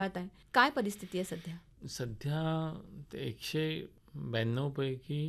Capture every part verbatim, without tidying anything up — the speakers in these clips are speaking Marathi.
आहे. काय परिस्थिती आहे सध्या? सध्या ते एकशे ब्याण्णव पैकी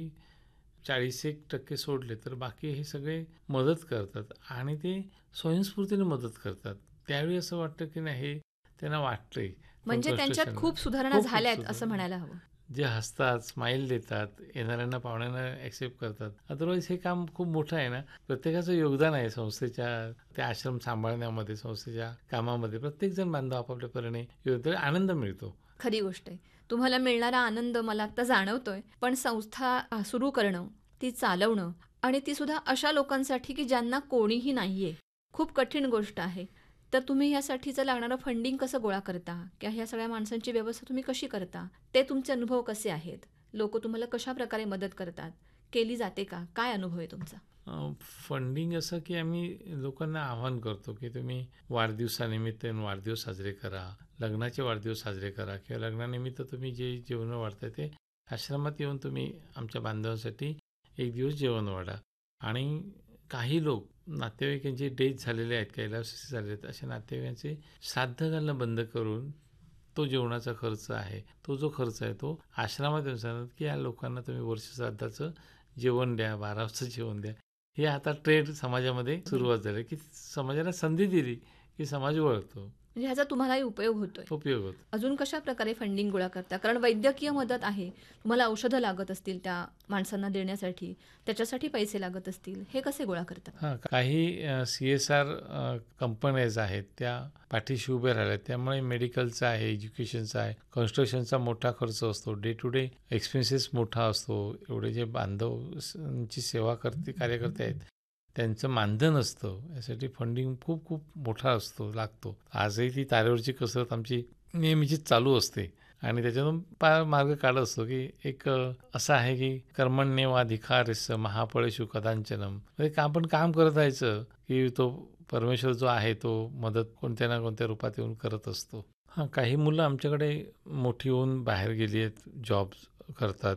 चाळीस एक टक्के सोडले तर बाकी हे सगळे मदत करतात आणि ते स्वयंस्फूर्तीने मदत करतात. त्यावेळी असं वाटतं की नाही हे त्यांना वाटतंय पण म्हणजे त्यांच्यात फ्रस्ट्रेशन खूप सुधारणा खूप खूप झाल्या आहेत असं सुद्धा म्हणायला हवं. जे हसतात, स्माईल देतात, येणाऱ्यांना पाहुण्यांना ॲक्सेप्ट करतात. अदरवाईज हे काम खूप मोठं आहे ना. प्रत्येकाचं योगदान आहे संस्थेच्या ते आश्रम सांभाळण्यामध्ये, संस्थेच्या कामामध्ये. प्रत्येकजण बांधव आपापल्या परीने योगदान आनंद मिळतो. खरी गोष्ट आहे. तुम्हाला मिळणारा आनंद मला आता जाणवतोय. पण संस्था सुरू करणं, ती चालवणं आणि ती सुद्धा अशा लोकांसाठी की ज्यांना कोणीही नाहीये. खूप कठीण गोष्ट आहे. तर तुम्ही ह्यासाठीचं लागणारं फंडिंग कसं गोळा करता? किंवा ह्या सगळ्या माणसांची व्यवस्था तुम्ही कशी करता? ते तुमचे अनुभव कसे आहेत? लोकं तुम्हाला कशाप्रकारे मदत करतात? केली जाते का? काय अनुभव आहे तुमचा? अ, फंडिंग असं की आम्ही लोकांना आवाहन करतो की तुम्ही वाढदिवसानिमित्त वाढदिवस साजरे करा, लग्नाचे वाढदिवस साजरे करा किंवा लग्नानिमित्त तुम्ही जे जेवण वाढताय ते आश्रमात येऊन तुम्ही आमच्या बांधवांसाठी एक दिवस जेवण वाढा. आणि काही लोक नातेवाईकांचे डेथ झालेले आहेत, कैलासवासी झालेले आहेत, अशा नातेवाईकांचे श्राद्ध घालणं बंद करून तो जेवणाचा खर्च आहे, तो जो खर्च आहे तो आश्रमात येऊन सांगतात की या लोकांना तुम्ही वर्ष श्राद्धाचं जेवण द्या, बाराचं जेवण द्या. हे आता ट्रेंड समाजामध्ये सुरुवात झाली की समाजाला संधी दिली की समाज वळतो. म्हणजे ह्याचा तुम्हालाही उपयोग होतोय. उपयोग होतो. अजून कशाप्रकारे फंडिंग गोळा करता? कारण वैद्यकीय मदत आहे. तुम्हाला औषधं लागत असतील त्या माणसांना देण्यासाठी, त्याच्यासाठी पैसे लागत असतील. हे कसे गोळा करता? हां, काही सी एस आर कंपन्याज आहेत त्या पाठीशी उभे राहिल्या. त्यामुळे मेडिकलचा आहे, एज्युकेशनचा आहे, कन्स्ट्रक्शनचा मोठा खर्च असतो, डे टू डे एक्सपेन्सेस मोठा असतो. एवढे जे बांधवची सेवा करते कार्यकर्ते आहेत त्यांचं मानधन असतं. यासाठी फंडिंग खूप खूप मोठा असतो, लागतो. आजही ती तारेवरची कसरत आमची नेहमीचीच चालू असते आणि त्याच्यातून पा मार्ग काढत असतो की एक असं आहे की कर्मण्येवाधिकारस्य महाफळेषु कदाचनम. म्हणजे आपण काम करत राहायचं की तो परमेश्वर जो आहे तो मदत कोणत्या ना कोणत्या रूपात येऊन करत असतो. हां, काही मुलं आमच्याकडे मोठी होऊन बाहेर गेली आहेत, जॉब करतात.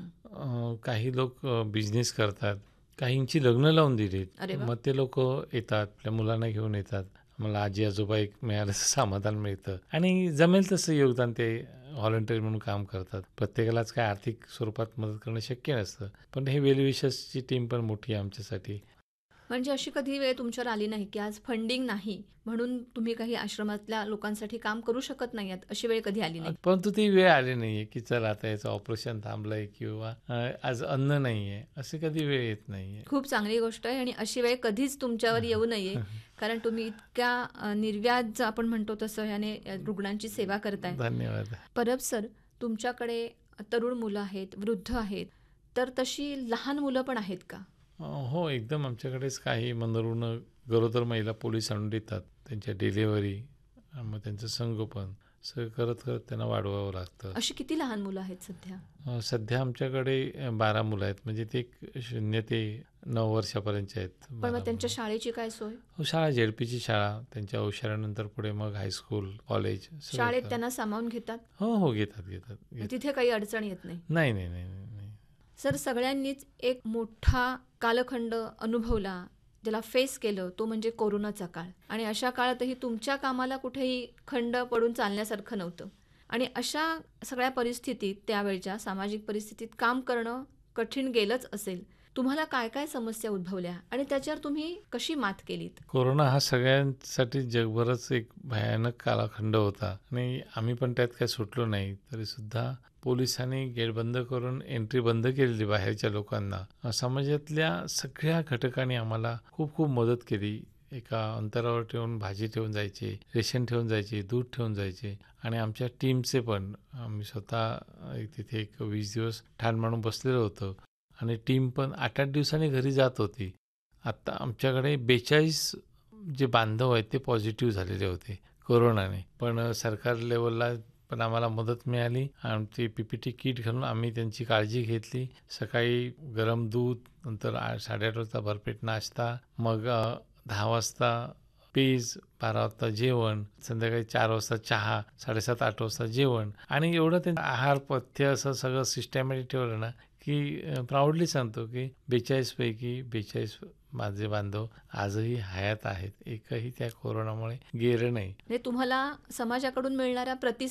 अ, काही लोक बिझनेस करतात. काहींची लग्न लावून दिलीत. अरे वाह! मग ते लोकं येतात, आपल्या मुलांना घेऊन येतात. मला आजी आजोबा एक मिळाल्याचं समाधान मिळतं आणि जमेल तसं योगदान ते व्हॉलंटिअर म्हणून काम करतात. प्रत्येकालाच काय आर्थिक स्वरूपात मदत करणं शक्य नसतं. पण हे वेल विशर्सची टीम पण मोठी आहे आमच्यासाठी. म्हणजे अशी कधी वेळ तुमच्यावर आली नाही की आज फंडिंग नाही म्हणून तुम्ही काही आश्रमातल्या लोकांसाठी काम करू शकत नाही आहात, अशी वेळ कधी आली नाही? परंतु ती वेळ आली नाहीये की चला आता याचं ऑपरेशन थांबलंय किंवा अ, आज अन्न नाहीये, अशी कधी वेळ येत नाहीये. खूप चांगली गोष्ट आहे आणि अशी वेळ कधीच तुमच्यावर येऊ नये. कारण तुम्ही इतक्या अ, निर्व्याज आपण म्हणतो तसं ह्याने रुग्णांची सेवा करताय. धन्यवाद. परब सर, तुमच्याकडे तरुण मुलं आहेत, वृद्ध आहेत, तर तशी लहान मुलं पण आहेत का? अ, हो, एकदम आमच्याकडेच काही मनोरुग्ण गरोदर महिला पोलीस आणून देतात. त्यांच्या डिलिव्हरी, मग त्यांचं संगोपन सगळं करत करत त्यांना वाढवावं लागतं. अशी किती लहान मुलं आहेत सध्या? अ, सध्या आमच्याकडे बारा मुलं आहेत. म्हणजे ते शून्य ते नऊ वर्षापर्यंतचे आहेत. पण बारा मग त्यांच्या मुलं. शाळेची काय सोय? हो, शाळा झेडपीची शाळा, त्यांच्या औषधानंतर पुढे मग हायस्कूल, कॉलेज सगळं शाळेत होतं. त्यांना सामावून घेतात? हो, हो, घेतात, घेतात, मग घेतात. तिथे काही अडचण येत नाही? नाही, नाही, नाही, नाही, नाही. सर, सगळ्यांनीच एक मोठा कालखंड अनुभवला, ज्याला फेस केलं, तो म्हणजे कोरोनाचा काळ. आणि अशा काळातही तुमच्या कामाला कुठेही खंड पडून चालण्यासारखं नव्हतं. आणि अशा सगळ्या परिस्थितीत, त्यावेळच्या सामाजिक परिस्थितीत काम करणं कठीण गेलंच असेल. तुम्हाला काय काय समस्या उद्भवल्या आणि त्याच्यावर तुम्ही कशी मात केलीत? कोरोना हा सगळ्यांसाठी जगभरच एक भयानक कालखंड होता आणि आम्ही पण त्यात काही सुटलो नाही. तरी सुद्धा पोलिसांनी गेट बंद करून एंट्री बंद केलेली बाहेरच्या लोकांना. समाजातल्या सगळ्या घटकांनी आम्हाला खूप खूप मदत केली. एका अंतरावर ठेवून भाजी ठेवून जायचे, रेशन ठेवून जायचे, दूध ठेवून जायचे आणि आमच्या टीमचे पण आम्ही स्वतः तिथे एक वीस दिवस ठाण मांडून बसलेलो होतो आणि टीम पण आठ आठ दिवसांनी घरी जात होती. आत्ता आमच्याकडे बेचाळीस जे बांधव आहेत ते पॉझिटिव्ह झालेले होते कोरोनाने. पण सरकार लेवलला पण आम्हाला मदत मिळाली. आमची पी पी टी किट घालून आम्ही त्यांची काळजी घेतली. सकाळी गरम दूध, नंतर आठ साडेआठ वाजता भरपेट नाश्ता, मग दहा वाजता पेज, बारा वाजता जेवण, संध्याकाळी चार वाजता चहा, साडेसात आठ वाजता जेवण आणि एवढं ते आहार पथ्य असं सगळं सिस्टमॅटिक ठेवलं ना की प्राऊडली सांगतो की बेचाळीस पैकी बेचाळीस माझे बांधव आजही हयात आहेत. एकही त्या कोरोनामुळे गेलं नाही. म्हणजे तुम्हाला समाजाकडून मिळणारा प्रतिसाद